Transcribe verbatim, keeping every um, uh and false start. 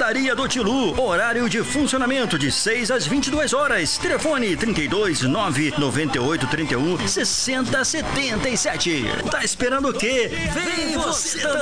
Padaria do Tilu. Horário de funcionamento de seis às vinte e duas horas. Telefone trinta e dois, nove noventa e oito, trinta e um, sessenta, setenta e sete. Tá esperando o quê? Vem você também!